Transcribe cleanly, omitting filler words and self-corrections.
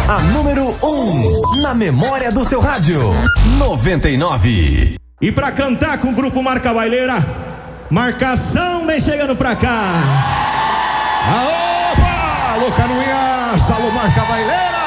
A número 1 na memória do seu rádio. 99. E pra cantar com o grupo Marca Baileira, Marcação vem chegando pra cá. Opa! Alô, Canoinhas! Alô, Marca Baileira!